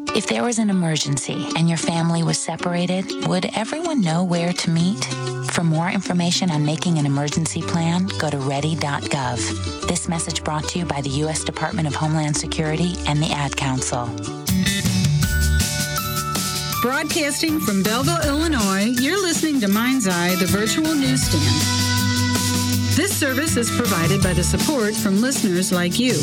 If there was an emergency and your family was separated, would everyone know where to meet? For more information on making an emergency plan, go to ready.gov. This message brought to you by the U.S. Department of Homeland Security and the Ad Council. Broadcasting from Belleville, Illinois, you're listening to Mind's Eye, the virtual newsstand. This service is provided by the support from listeners like you.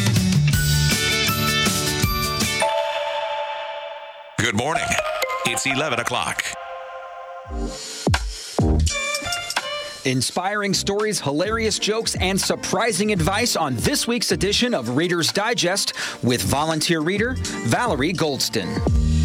Good morning. It's 11 o'clock. Inspiring stories, hilarious jokes, and surprising advice on this week's edition of Reader's Digest with volunteer reader Valerie Goldston.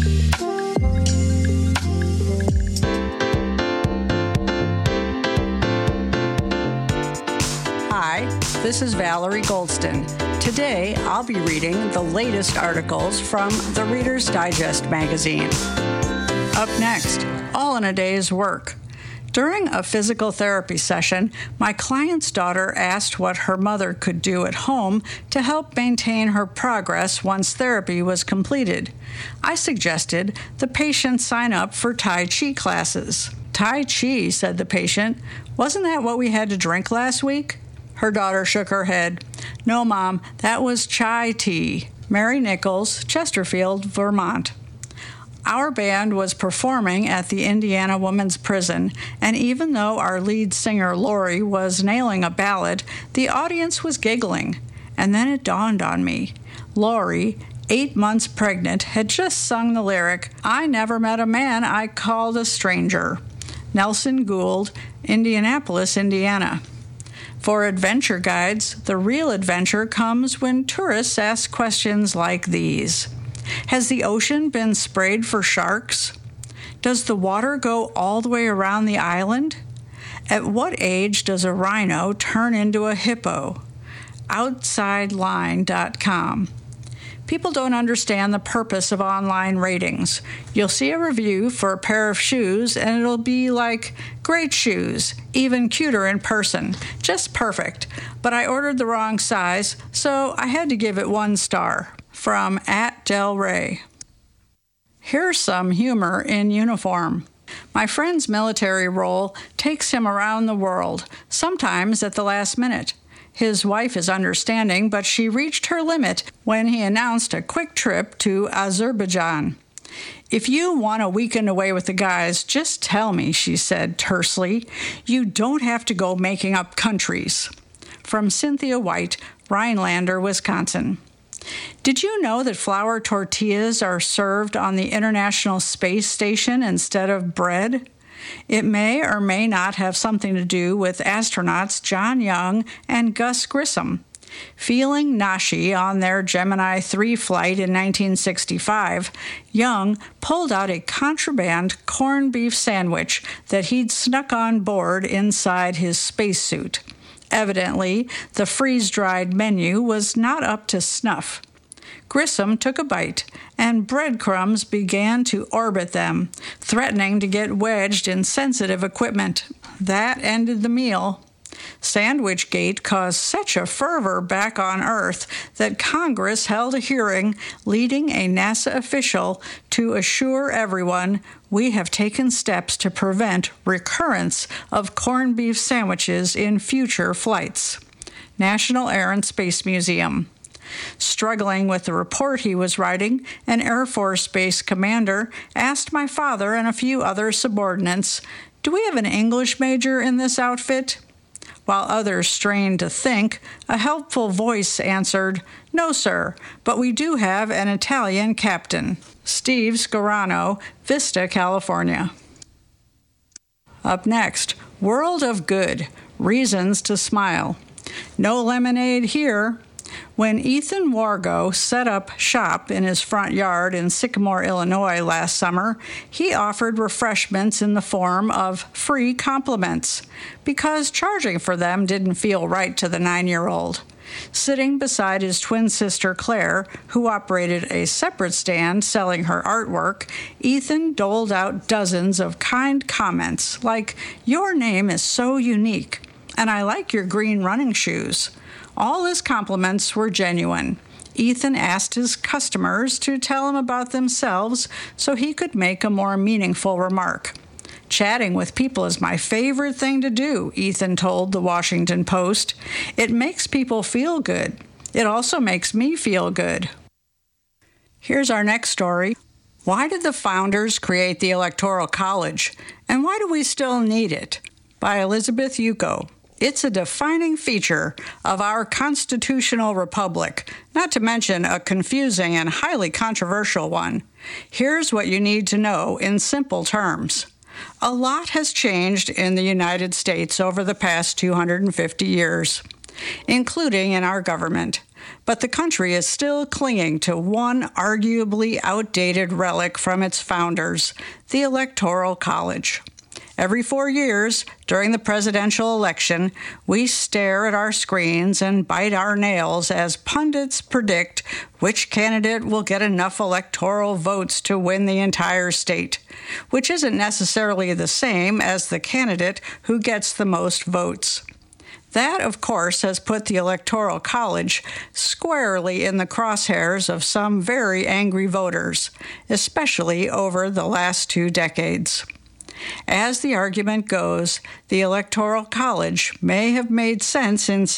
Hi, this is Valerie Goldston. Today, I'll be reading the latest articles from the Reader's Digest magazine. Up next, all in a day's work. During a physical therapy session, my client's daughter asked what her mother could do at home to help maintain her progress once therapy was completed. I suggested the patient sign up for Tai Chi classes. Tai Chi, said the patient. Wasn't that what we had to drink last week? Her daughter shook her head. No, Mom, that was chai tea. Mary Nichols, Chesterfield, Vermont. Our band was performing at the Indiana Women's Prison, and even though our lead singer, Lori, was nailing a ballad, the audience was giggling. And then it dawned on me. Lori, 8 months pregnant, had just sung the lyric, I never met a man I called a stranger. Nelson Gould, Indianapolis, Indiana. For adventure guides, the real adventure comes when tourists ask questions like these. Has the ocean been sprayed for sharks? Does the water go all the way around the island? At what age does a rhino turn into a hippo? OutsideLine.com. People don't understand the purpose of online ratings. You'll see a review for a pair of shoes, and it'll be like, great shoes, even cuter in person, just perfect. But I ordered the wrong size, so I had to give it 1 star. From @DelRay. Here's some humor in uniform. My friend's military role takes him around the world, sometimes at the last minute. His wife is understanding, but she reached her limit when he announced a quick trip to Azerbaijan. If you want a weekend away with the guys, just tell me, she said tersely. You don't have to go making up countries. From Cynthia White, Rhinelander, Wisconsin. Did you know that flour tortillas are served on the International Space Station instead of bread? It may or may not have something to do with astronauts John Young and Gus Grissom. Feeling noshy on their Gemini 3 flight in 1965, Young pulled out a contraband corned beef sandwich that he'd snuck on board inside his spacesuit. Evidently, the freeze-dried menu was not up to snuff. Grissom took a bite, and breadcrumbs began to orbit them, threatening to get wedged in sensitive equipment. That ended the meal. Sandwichgate caused such a fervor back on Earth that Congress held a hearing leading a NASA official to assure everyone we have taken steps to prevent recurrence of corned beef sandwiches in future flights. National Air and Space Museum. Struggling with the report he was writing, an Air Force Base commander asked my father and a few other subordinates, "Do we have an English major in this outfit?" While others strained to think, a helpful voice answered, "No, sir, but we do have an Italian captain." Steve Scarano, Vista, California. Up next, World of Good, Reasons to Smile. No lemonade here. When Ethan Wargo set up shop in his front yard in Sycamore, Illinois last summer, he offered refreshments in the form of free compliments because charging for them didn't feel right to the 9-year-old. Sitting beside his twin sister Claire, who operated a separate stand selling her artwork, Ethan doled out dozens of kind comments like, "Your name is so unique," and "I like your green running shoes." All his compliments were genuine. Ethan asked his customers to tell him about themselves so he could make a more meaningful remark. "Chatting with people is my favorite thing to do," Ethan told the Washington Post. "It makes people feel good. It also makes me feel good." Here's our next story. Why did the founders create the Electoral College, and why do we still need it? By Elizabeth Yuko. It's a defining feature of our constitutional republic, not to mention a confusing and highly controversial one. Here's what you need to know in simple terms. A lot has changed in the United States over the past 250 years, including in our government. But the country is still clinging to one arguably outdated relic from its founders, the Electoral College. Every 4 years, during the presidential election, we stare at our screens and bite our nails as pundits predict which candidate will get enough electoral votes to win the entire state, which isn't necessarily the same as the candidate who gets the most votes. That, of course, has put the Electoral College squarely in the crosshairs of some very angry voters, especially over the last 2 decades. As the argument goes, the Electoral College may have made sense in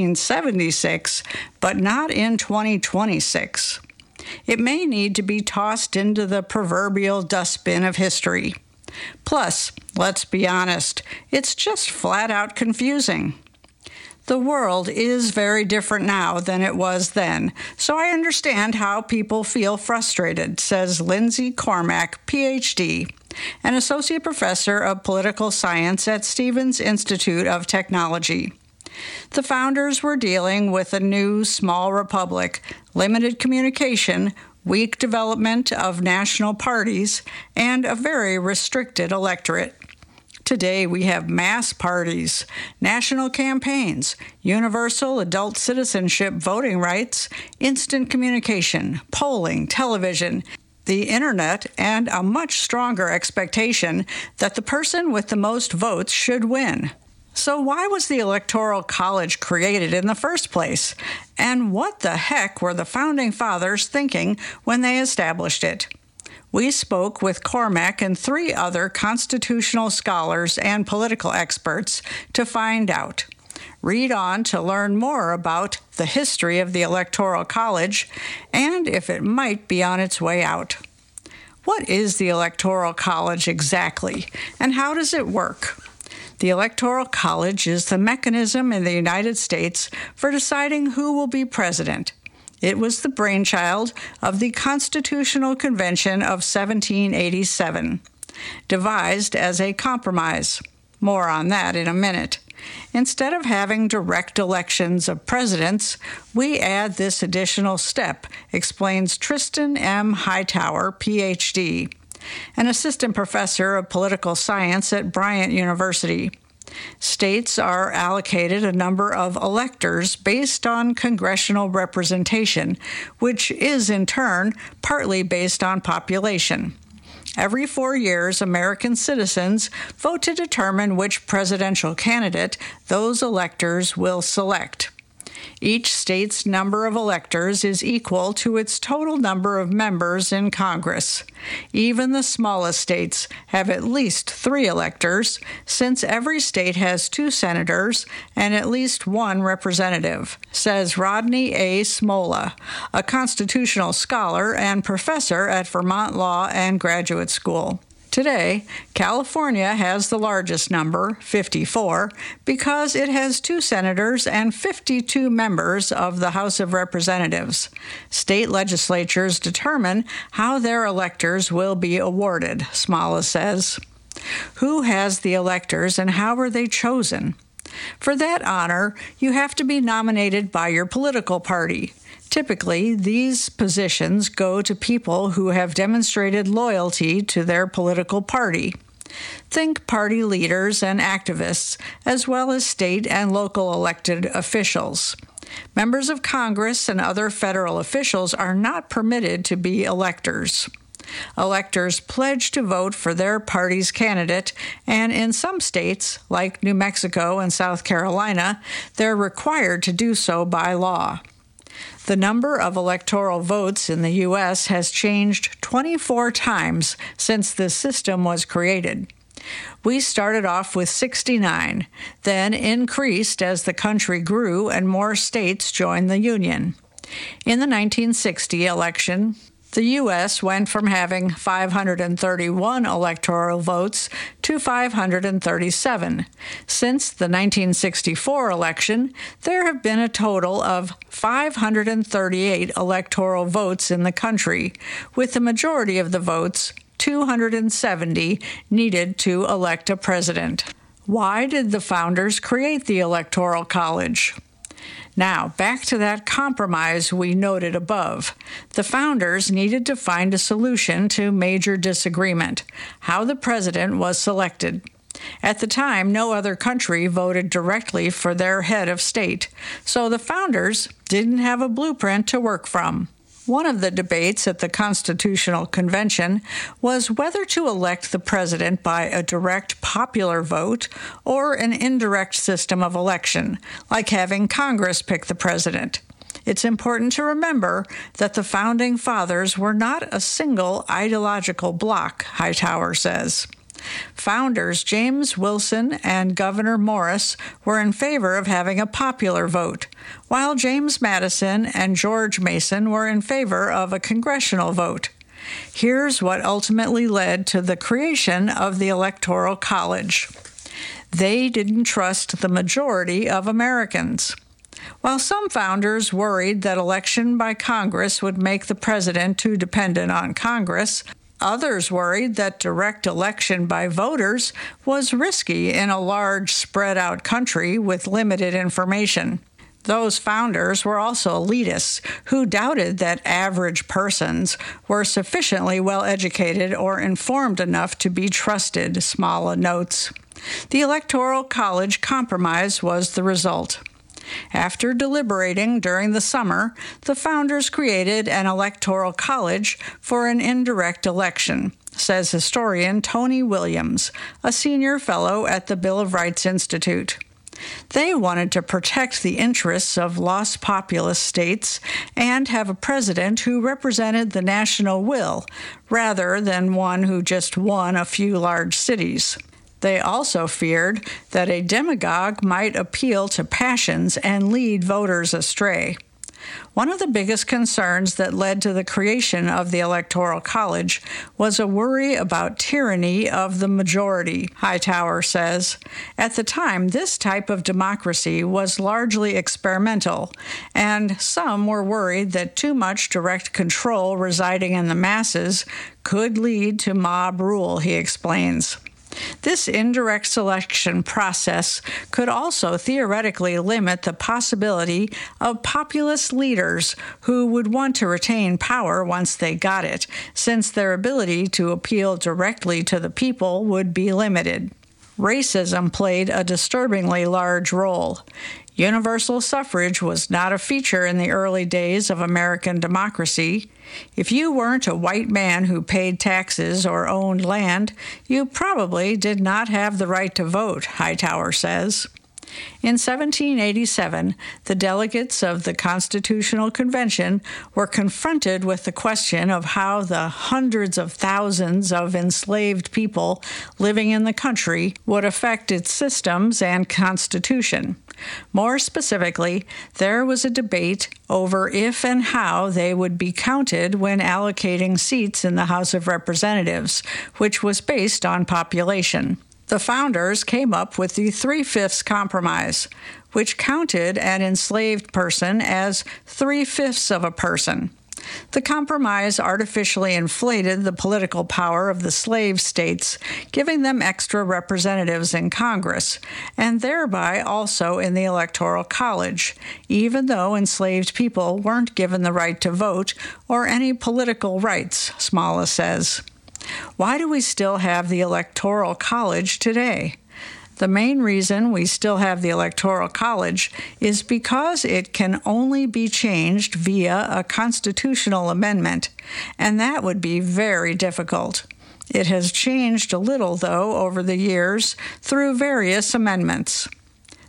1776, but not in 2026. It may need to be tossed into the proverbial dustbin of history. Plus, let's be honest, it's just flat out confusing. The world is very different now than it was then, so I understand how people feel frustrated, says Lindsay Cormack, Ph.D., an associate professor of political science at Stevens Institute of Technology. The founders were dealing with a new small republic, limited communication, weak development of national parties, and a very restricted electorate. Today, we have mass parties, national campaigns, universal adult citizenship voting rights, instant communication, polling, television, the internet, and a much stronger expectation that the person with the most votes should win. So why was the Electoral College created in the first place? And what the heck were the Founding Fathers thinking when they established it? We spoke with Cormack and 3 other constitutional scholars and political experts to find out. Read on to learn more about the history of the Electoral College and if it might be on its way out. What is the Electoral College exactly, and how does it work? The Electoral College is the mechanism in the United States for deciding who will be president. It was the brainchild of the Constitutional Convention of 1787, devised as a compromise. More on that in a minute. Instead of having direct elections of presidents, we add this additional step, explains Tristan M. Hightower, Ph.D., an assistant professor of political science at Bryant University. States are allocated a number of electors based on congressional representation, which is in turn partly based on population. Every 4 years, American citizens vote to determine which presidential candidate those electors will select. Each state's number of electors is equal to its total number of members in Congress. Even the smallest states have at least 3 electors, since every state has 2 senators and at least 1 representative, says Rodney A. Smola, a constitutional scholar and professor at Vermont Law and Graduate School. Today, California has the largest number, 54, because it has 2 senators and 52 members of the House of Representatives. State legislatures determine how their electors will be awarded, Smola says. Who has the electors and how are they chosen? For that honor, you have to be nominated by your political party. Typically, these positions go to people who have demonstrated loyalty to their political party. Think party leaders and activists, as well as state and local elected officials. Members of Congress and other federal officials are not permitted to be electors. Electors pledge to vote for their party's candidate, and in some states, like New Mexico and South Carolina, they're required to do so by law. The number of electoral votes in the U.S. has changed 24 times since this system was created. We started off with 69, then increased as the country grew and more states joined the Union. In the 1960 election, the U.S. went from having 531 electoral votes to 537. Since the 1964 election, there have been a total of 538 electoral votes in the country, with the majority of the votes, 270, needed to elect a president. Why did the founders create the Electoral College? Now, back to that compromise we noted above. The founders needed to find a solution to major disagreement, how the president was selected. At the time, no other country voted directly for their head of state, so the founders didn't have a blueprint to work from. One of the debates at the Constitutional Convention was whether to elect the president by a direct popular vote or an indirect system of election, like having Congress pick the president. It's important to remember that the Founding Fathers were not a single ideological bloc, Hightower says. Founders James Wilson and Gouverneur Morris were in favor of having a popular vote, while James Madison and George Mason were in favor of a congressional vote. Here's what ultimately led to the creation of the Electoral College. They didn't trust the majority of Americans. While some founders worried that election by Congress would make the president too dependent on Congress, others worried that direct election by voters was risky in a large, spread-out country with limited information. Those founders were also elitists who doubted that average persons were sufficiently well-educated or informed enough to be trusted, Smala notes. The Electoral College Compromise was the result. After deliberating during the summer, the founders created an electoral college for an indirect election, says historian Tony Williams, a senior fellow at the Bill of Rights Institute. They wanted to protect the interests of lost populous states and have a president who represented the national will, rather than one who just won a few large cities. They also feared that a demagogue might appeal to passions and lead voters astray. One of the biggest concerns that led to the creation of the Electoral College was a worry about tyranny of the majority, Hightower says. At the time, this type of democracy was largely experimental, and some were worried that too much direct control residing in the masses could lead to mob rule, he explains. This indirect selection process could also theoretically limit the possibility of populist leaders who would want to retain power once they got it, since their ability to appeal directly to the people would be limited. Racism played a disturbingly large role. Universal suffrage was not a feature in the early days of American democracy. If you weren't a white man who paid taxes or owned land, you probably did not have the right to vote, Hightower says. In 1787, the delegates of the Constitutional Convention were confronted with the question of how the hundreds of thousands of enslaved people living in the country would affect its systems and constitution. More specifically, there was a debate over if and how they would be counted when allocating seats in the House of Representatives, which was based on population. The founders came up with the 3/5 compromise, which counted an enslaved person as 3/5 of a person. The compromise artificially inflated the political power of the slave states, giving them extra representatives in Congress, and thereby also in the Electoral College, even though enslaved people weren't given the right to vote or any political rights, Smala says. Why do we still have the Electoral College today? The main reason we still have the Electoral College is because it can only be changed via a constitutional amendment, and that would be very difficult. It has changed a little, though, over the years through various amendments.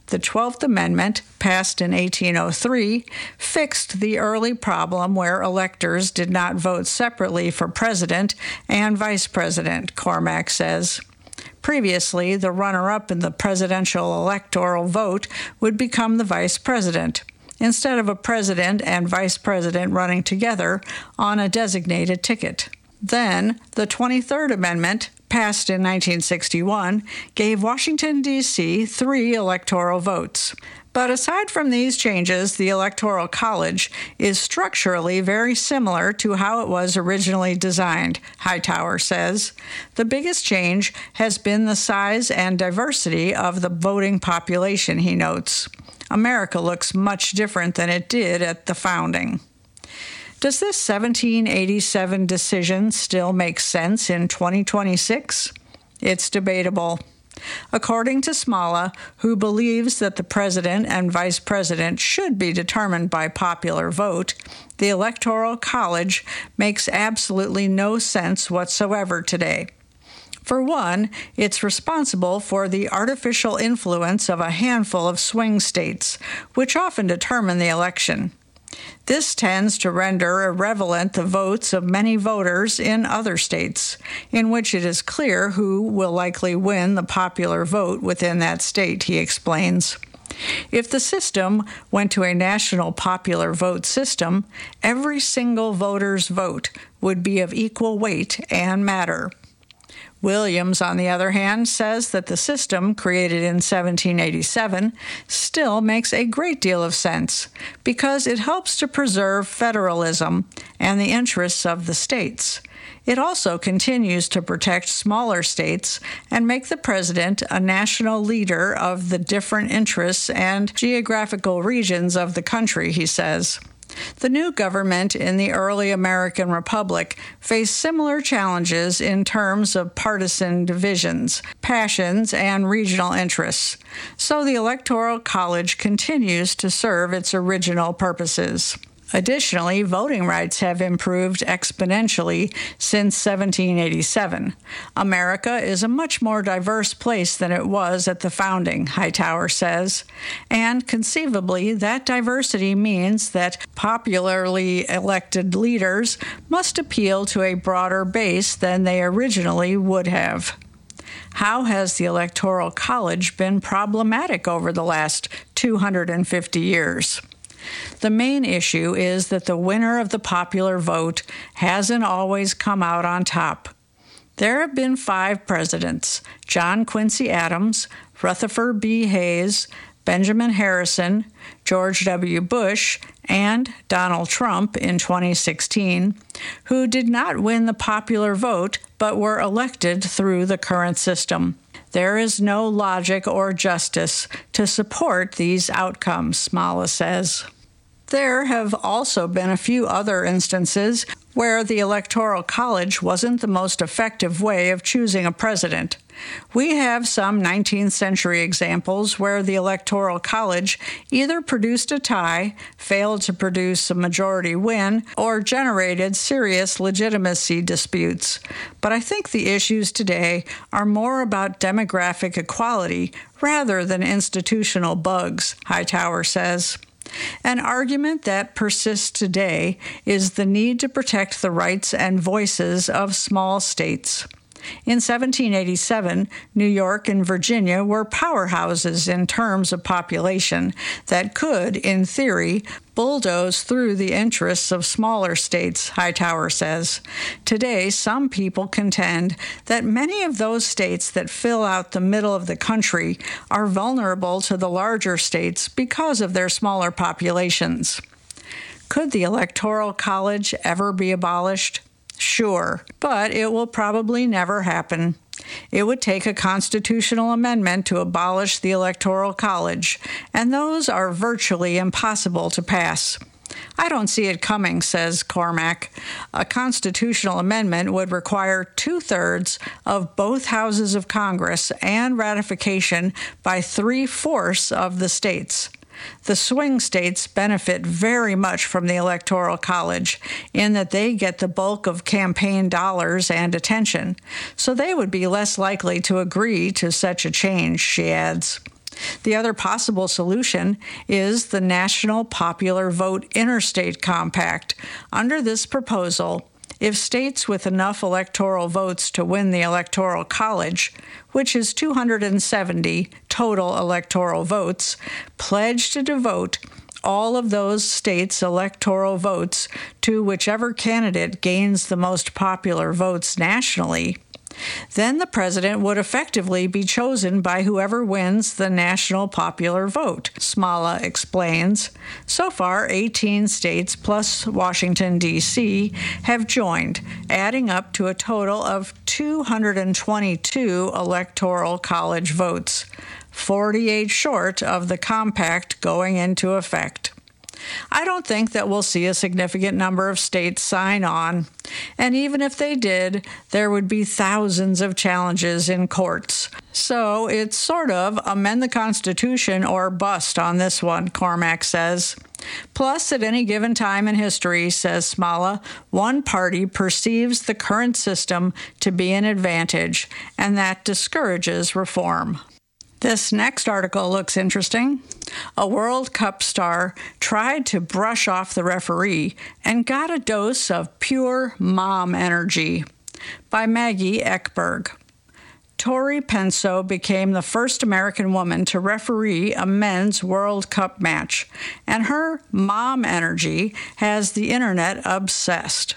The 12th Amendment, passed in 1803, fixed the early problem where electors did not vote separately for president and vice president, Cormack says. Previously, the runner-up in the presidential electoral vote would become the vice president, instead of a president and vice president running together on a designated ticket. Then, the 23rd Amendment, passed in 1961, gave Washington, D.C. 3 electoral votes. But aside from these changes, the Electoral College is structurally very similar to how it was originally designed, Hightower says. The biggest change has been the size and diversity of the voting population, he notes. America looks much different than it did at the founding. Does this 1787 decision still make sense in 2026? It's debatable. According to Smala, who believes that the president and vice president should be determined by popular vote, the Electoral College makes absolutely no sense whatsoever today. For one, it's responsible for the artificial influence of a handful of swing states, which often determine the election. This tends to render irrelevant the votes of many voters in other states, in which it is clear who will likely win the popular vote within that state, he explains. If the system went to a national popular vote system, every single voter's vote would be of equal weight and matter. Williams, on the other hand, says that the system created in 1787 still makes a great deal of sense because it helps to preserve federalism and the interests of the states. It also continues to protect smaller states and make the president a national leader of the different interests and geographical regions of the country, he says. The new government in the early American Republic faced similar challenges in terms of partisan divisions, passions, and regional interests, so the Electoral College continues to serve its original purposes. Additionally, voting rights have improved exponentially since 1787. America is a much more diverse place than it was at the founding, Hightower says, and conceivably that diversity means that popularly elected leaders must appeal to a broader base than they originally would have. How has the Electoral College been problematic over the last 250 years? The main issue is that the winner of the popular vote hasn't always come out on top. There have been 5 presidents: John Quincy Adams, Rutherford B. Hayes, Benjamin Harrison, George W. Bush, and Donald Trump in 2016, who did not win the popular vote but were elected through the current system. There is no logic or justice to support these outcomes, Smala says. There have also been a few other instances where the Electoral College wasn't the most effective way of choosing a president. We have some 19th century examples where the Electoral College either produced a tie, failed to produce a majority win, or generated serious legitimacy disputes. But I think the issues today are more about demographic equality rather than institutional bugs, Hightower says. An argument that persists today is the need to protect the rights and voices of small states. In 1787, New York and Virginia were powerhouses in terms of population that could, in theory, bulldoze through the interests of smaller states, Hightower says. Today, some people contend that many of those states that fill out the middle of the country are vulnerable to the larger states because of their smaller populations. Could the Electoral College ever be abolished? Sure, but it will probably never happen. It would take a constitutional amendment to abolish the Electoral College, and those are virtually impossible to pass. I don't see it coming, says Cormack. A constitutional amendment would require 2/3 of both houses of Congress and ratification by 3/4 of the states. The swing states benefit very much from the Electoral College in that they get the bulk of campaign dollars and attention, so they would be less likely to agree to such a change, she adds. The other possible solution is the National Popular Vote Interstate Compact. Under this proposal, if states with enough electoral votes to win the Electoral College, which is 270 total electoral votes, pledge to devote all of those states' electoral votes to whichever candidate gains the most popular votes nationally, then the president would effectively be chosen by whoever wins the national popular vote, Smala explains. So far, 18 states plus Washington, D.C. have joined, adding up to a total of 222 electoral college votes, 48 short of the compact going into effect. I don't think that we'll see a significant number of states sign on, and even if they did, there would be thousands of challenges in courts. So it's sort of amend the Constitution or bust on this one, Cormack says. Plus, at any given time in history, says Smala, one party perceives the current system to be an advantage, and that discourages reform. This next article looks interesting. A World Cup star tried to brush off the referee and got a dose of pure mom energy. By Maggie Ekberg. Tori Penso became the first American woman to referee a men's World Cup match, and her mom energy has the internet obsessed.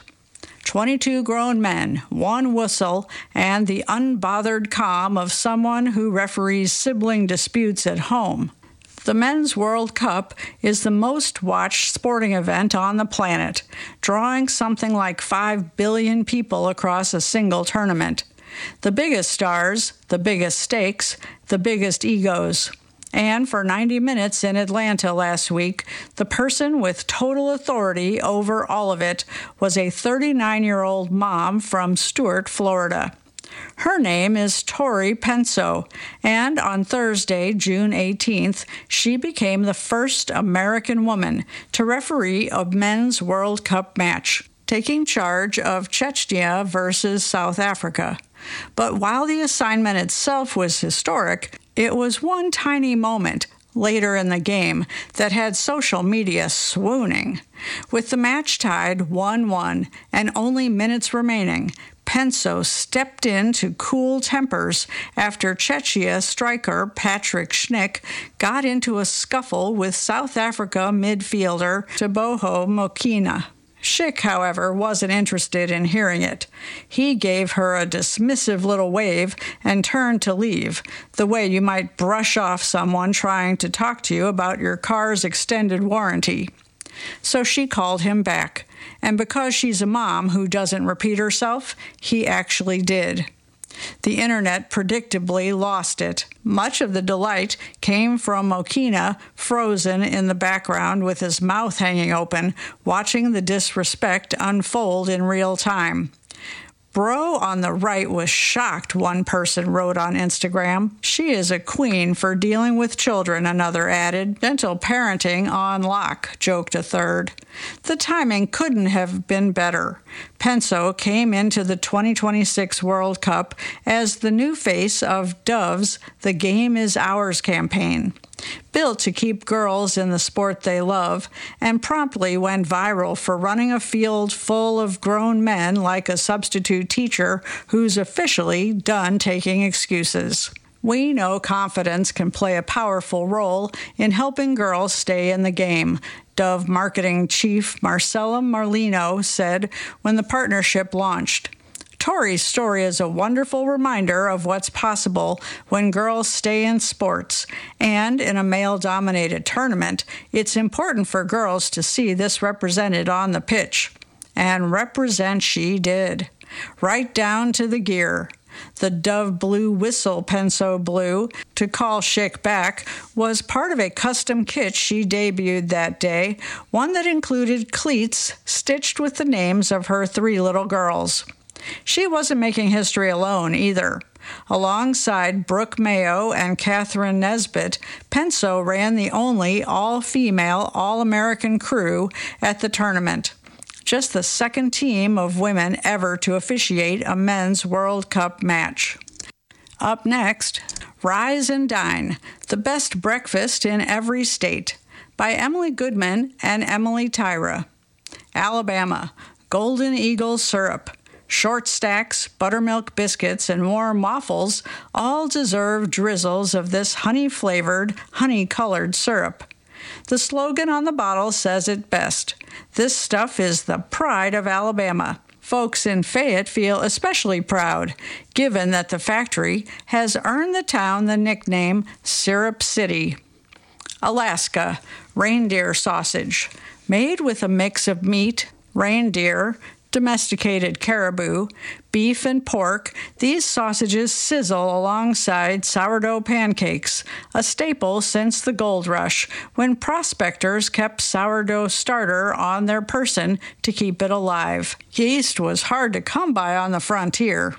22 grown men, one whistle, and the unbothered calm of someone who referees sibling disputes at home. The Men's World Cup is the most watched sporting event on the planet, drawing something like 5 billion people across a single tournament. The biggest stars, the biggest stakes, the biggest egos. And for 90 minutes in Atlanta last week, the person with total authority over all of it was a 39-year-old mom from Stuart, Florida. Her name is Tori Penso, and on Thursday, June 18th, she became the first American woman to referee a men's World Cup match, taking charge of Chechnya versus South Africa. But while the assignment itself was historic, it was one tiny moment later in the game that had social media swooning. With the match tied 1-1 and only minutes remaining, Penso stepped in to cool tempers after Czechia striker Patrick Schick got into a scuffle with South Africa midfielder Teboho Mokoena. Schick, however, wasn't interested in hearing it. He gave her a dismissive little wave and turned to leave, the way you might brush off someone trying to talk to you about your car's extended warranty. So she called him back, and because she's a mom who doesn't repeat herself, he actually did. The internet predictably lost it. Much of the delight came from Mokoena, frozen in the background with his mouth hanging open, watching the disrespect unfold in real time. Bro on the right was shocked, one person wrote on Instagram. She is a queen for dealing with children, another added. Gentle parenting on lock, joked a third. The timing couldn't have been better. Penso came into the 2026 World Cup as the new face of Dove's The Game Is Ours campaign, built to keep girls in the sport they love, and promptly went viral for running a field full of grown men like a substitute teacher who's officially done taking excuses. We know confidence can play a powerful role in helping girls stay in the game, Dove marketing chief Marcella Marlino said when the partnership launched. Tori's story is a wonderful reminder of what's possible when girls stay in sports, and in a male-dominated tournament, it's important for girls to see this represented on the pitch. And represent she did, right down to the gear. The Dove blue whistle Penso blew to call Schick back was part of a custom kit she debuted that day, one that included cleats stitched with the names of her 3 little girls. She wasn't making history alone either. Alongside Brooke Mayo and Catherine Nesbitt, Penso ran the only all-female, all-American crew at the tournament. Just the second team of women ever to officiate a men's World Cup match. Up next, Rise and Dine, the best breakfast in every state, by Emily Goodman and Emily Tyra. Alabama, Golden Eagle syrup, short stacks, buttermilk biscuits, and warm waffles all deserve drizzles of this honey-flavored, honey-colored syrup. The slogan on the bottle says it best. This stuff is the pride of Alabama. Folks in Fayette feel especially proud, given that the factory has earned the town the nickname Syrup City. Alaska, reindeer sausage, made with a mix of meat, reindeer, domesticated caribou, beef, and pork. These sausages sizzle alongside sourdough pancakes, a staple since the gold rush, when prospectors kept sourdough starter on their person to keep it alive. Yeast was hard to come by on the frontier.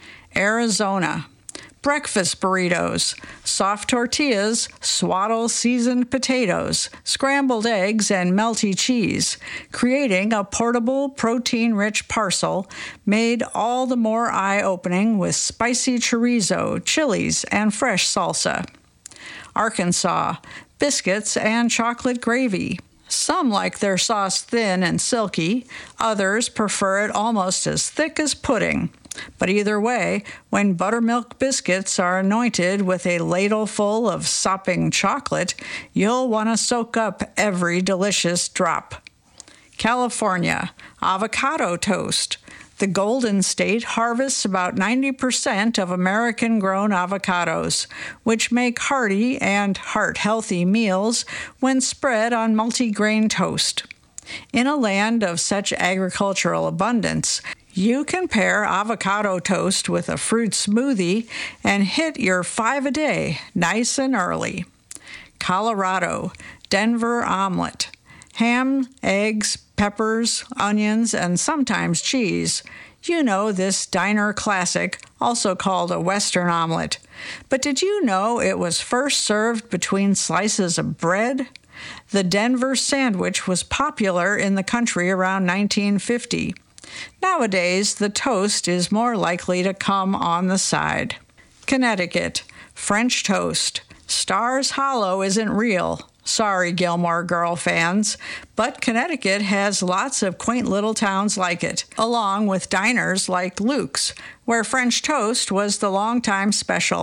Arizona, breakfast burritos, soft tortillas, swaddle seasoned potatoes, scrambled eggs, and melty cheese, creating a portable, protein-rich parcel made all the more eye-opening with spicy chorizo, chilies, and fresh salsa. Arkansas, biscuits and chocolate gravy. Some like their sauce thin and silky, others prefer it almost as thick as pudding. But either way, when buttermilk biscuits are anointed with a ladleful of sopping chocolate, you'll want to soak up every delicious drop. California, avocado toast. The Golden State harvests about 90% of American-grown avocados, which make hearty and heart-healthy meals when spread on multi-grain toast. In a land of such agricultural abundance, you can pair avocado toast with a fruit smoothie and hit your 5 a day nice and early. Colorado, Denver omelet. Ham, eggs, peppers, onions, and sometimes cheese. You know this diner classic, also called a Western omelet. But did you know it was first served between slices of bread? The Denver sandwich was popular in the country around 1950. Nowadays, the toast is more likely to come on the side. Connecticut, French toast. Stars Hollow isn't real. Sorry, Gilmore Girl fans, but Connecticut has lots of quaint little towns like it, along with diners like Luke's, where French toast was the longtime special.